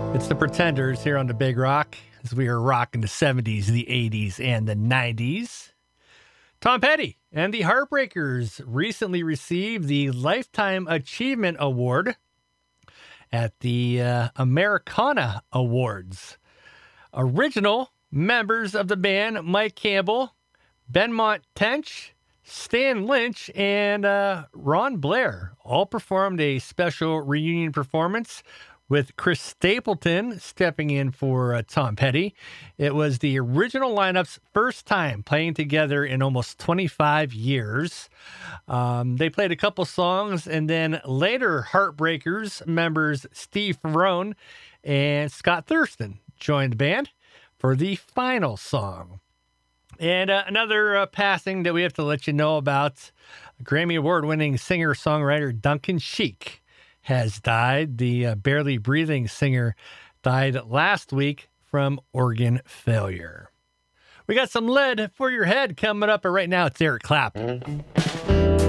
It's the Pretenders here on the Big Rock as we are rocking the 70s, the 80s, and the 90s. Tom Petty and the Heartbreakers recently received the Lifetime Achievement Award at the Americana Awards. Original members of the band, Mike Campbell, Benmont Tench, Stan Lynch, and Ron Blair, all performed a special reunion performance with Chris Stapleton stepping in for Tom Petty. It was the original lineup's first time playing together in almost 25 years. They played a couple songs, and then later Heartbreakers members Steve Ferrone and Scott Thurston joined the band for the final song. And another passing that we have to let you know about, Grammy Award-winning singer-songwriter Duncan Sheik has died. The barely breathing singer died last week from organ failure. We got some lead for your head coming up, but right now it's Eric Clapton.